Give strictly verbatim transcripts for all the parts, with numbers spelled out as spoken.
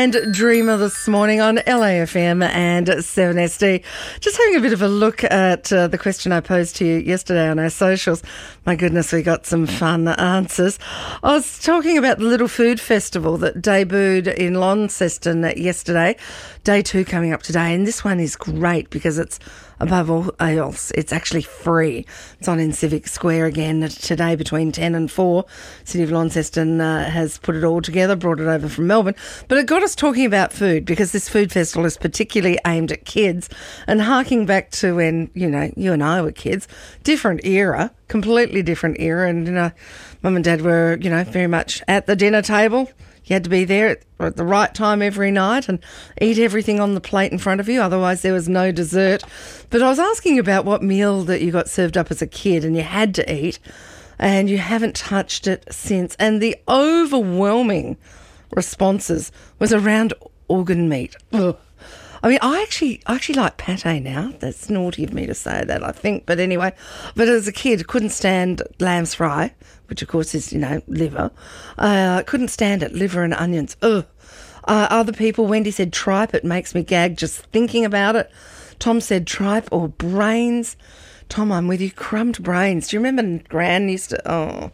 and Dreamer this morning on L A F M and seven S D. Just having a bit of a look at uh, the question I posed to you yesterday on our socials. My goodness, we got some fun answers. I was talking about the Little Food Festival that debuted in Launceston yesterday. Day two coming up today, and this one is great because it's above all else, it's actually free. It's on in Civic Square again today between ten and four. City of Launceston uh, has put it all together, brought it over from Melbourne. But it got us talking about food because this food festival is particularly aimed at kids and harking back to when, you know, you and I were kids. Different era, completely different era. And, you know, Mum and Dad were, you know, very much at the dinner table. You had to be there at the right time every night and eat everything on the plate in front of you. Otherwise, there was no dessert. But I was asking about what meal that you got served up as a kid and you had to eat and you haven't touched it since. And the overwhelming responses was around organ meat. Ugh. I mean, I actually I actually like pate now. That's naughty of me to say that, I think. But anyway, but as a kid, couldn't stand lamb's fry, which of course is, you know, liver. Uh, couldn't stand it, liver and onions. Ugh. Uh, other people, Wendy said tripe. It makes me gag just thinking about it. Tom said tripe or brains. Tom, I'm with you. Crumbed brains. Do you remember Gran used to... Oh,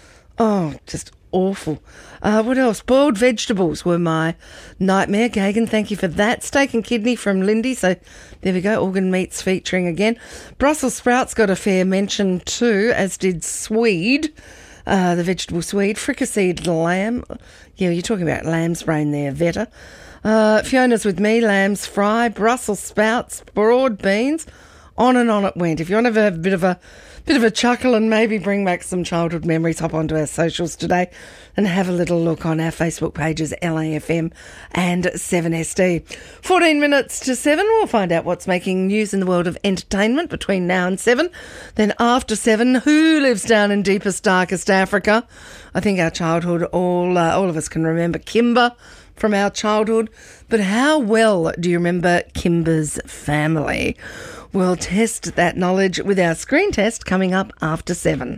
oh, just awful. Uh, what else? Boiled vegetables were my nightmare. Gagan, thank you for that. Steak and kidney from Lindy. So there we go. Organ meats featuring again. Brussels sprouts got a fair mention too, as did swede, uh, the vegetable swede. Fricasseed lamb. Yeah, you're talking about lamb's brain there, Veta. Uh, Fiona's with me. Lamb's fry, Brussels sprouts, broad beans. On and on it went. If you want to have a bit of a bit of a chuckle and maybe bring back some childhood memories, hop onto our socials today and have a little look on our Facebook pages, L A F M and seven S D. fourteen minutes to seven, we'll find out what's making news in the world of entertainment between now and seven. Then after seven, who lives down in deepest, darkest Africa? I think our childhood, all uh, all of us can remember Kimber from our childhood. But how well do you remember Kimber's family? We'll test that knowledge with our screen test coming up after seven.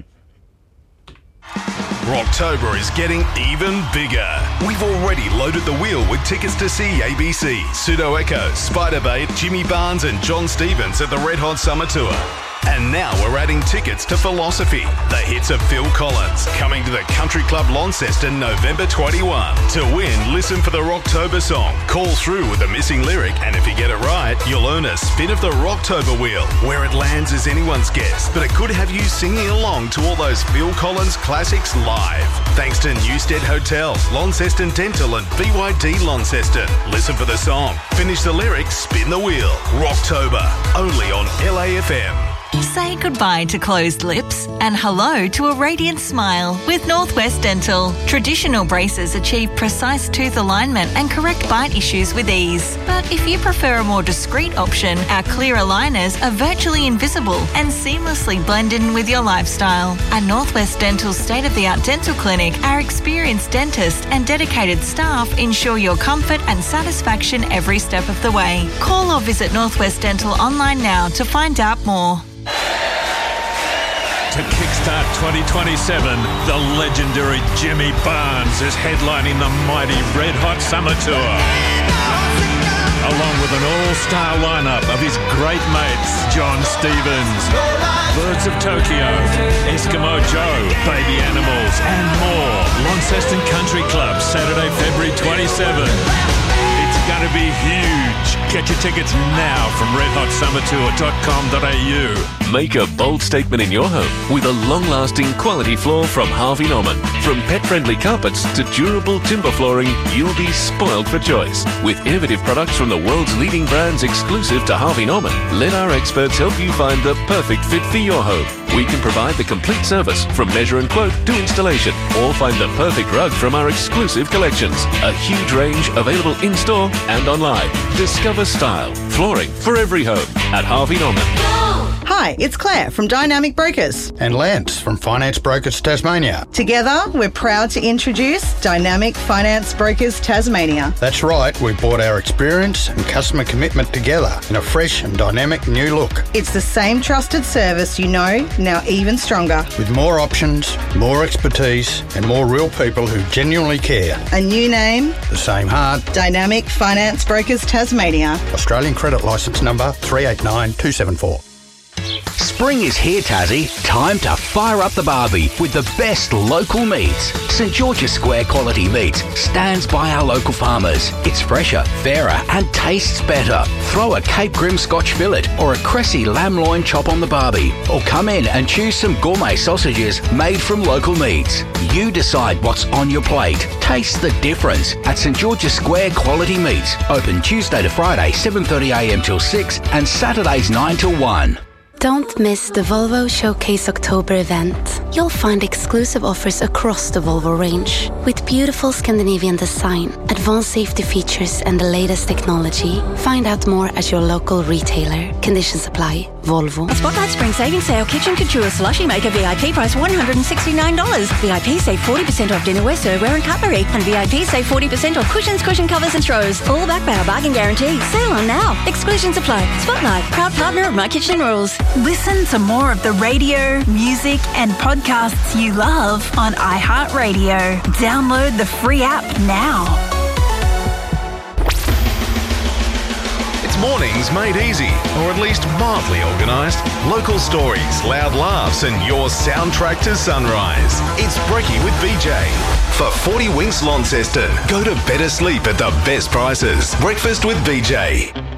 Rocktober is getting even bigger. We've already loaded the wheel with tickets to see A B C, Pseudo Echo, Spiderbait, Jimmy Barnes and John Stevens at the Red Hot Summer Tour. And now we're adding tickets to Philosophy, the hits of Phil Collins, coming to the Country Club Launceston November twenty-first. To win, listen for the Rocktober song, call through with a missing lyric, and if you get it right, you'll earn a spin of the Rocktober wheel. Where it lands is anyone's guess, but it could have you singing along to all those Phil Collins classics live. Thanks to Newstead Hotel, Launceston Dental and B Y D Launceston. Listen for the song, finish the lyric, spin the wheel. Rocktober, only on L A F M. Say goodbye to closed lips and hello to a radiant smile with Northwest Dental. Traditional braces achieve precise tooth alignment and correct bite issues with ease. But if you prefer a more discreet option, our clear aligners are virtually invisible and seamlessly blend in with your lifestyle. At Northwest Dental's state-of-the-art dental clinic, our experienced dentists and dedicated staff ensure your comfort and satisfaction every step of the way. Call or visit Northwest Dental online now to find out more. To kickstart twenty twenty-seven, the legendary Jimmy Barnes is headlining the mighty Red Hot Summer Tour. Along with an all-star lineup of his great mates, John Stevens, Birds of Tokyo, Eskimo Joe, Baby Animals, and more. Launceston Country Club, Saturday, February twenty-seventh. It's going to be huge. Get your tickets now from red hot summer tour dot com dot a u. Make a bold statement in your home with a long-lasting quality floor from Harvey Norman. From pet-friendly carpets to durable timber flooring, you'll be spoiled for choice. With innovative products from the world's leading brands exclusive to Harvey Norman, let our experts help you find the perfect fit for your home. We can provide the complete service from measure and quote to installation, or find the perfect rug from our exclusive collections. A huge range available in-store and online. Discover style, flooring for every home at Harvey Norman. Go! Hi, it's Claire from Dynamic Brokers. And Lance from Finance Brokers Tasmania. Together, we're proud to introduce Dynamic Finance Brokers Tasmania. That's right, we've brought our experience and customer commitment together in a fresh and dynamic new look. It's the same trusted service you know, now even stronger. With more options, more expertise, and more real people who genuinely care. A new name, The same heart. Dynamic Finance Brokers Tasmania. Australian credit licence number three eight nine two seven four. Spring is here, Tassie. Time to fire up the barbie with the best local meats. St George's Square quality meats stands by our local farmers. It's fresher, fairer and tastes better. Throw a Cape Grim Scotch fillet or a Cressy lamb loin chop on the barbie. Or come in and choose some gourmet sausages made from local meats. You decide what's on your plate. Taste the difference at St George's Square quality meats. Open Tuesday to Friday seven thirty a m till six and Saturdays nine till one. Don't miss the Volvo Showcase October event. You'll find exclusive offers across the Volvo range. With beautiful Scandinavian design, advanced safety features and the latest technology. Find out more at your local retailer. Conditions apply. Volvo. Spotlight Spring Savings Sale Kitchen Couture Slushy Maker V I P price one hundred sixty-nine dollars. V I P save forty percent off dinnerware, serveware and cutlery. And V I P save forty percent off cushions, cushion covers and throws. All backed by our bargain guarantee. Sale on now. Exclusions apply. Spotlight, proud partner of My Kitchen Rules. Listen to more of the radio, music and podcasts you love on iHeartRadio. Download the free app now. It's mornings made easy, or at least mildly organised. Local stories, loud laughs and your soundtrack to sunrise. It's Brekkie with B J. For forty winks Launceston, go to better sleep at the best prices. Breakfast with B J.